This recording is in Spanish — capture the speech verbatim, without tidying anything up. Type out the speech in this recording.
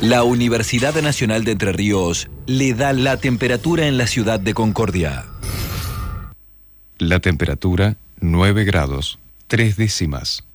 La Universidad Nacional de Entre Ríos le da la temperatura en la ciudad de Concordia. La temperatura nueve grados, tres décimas.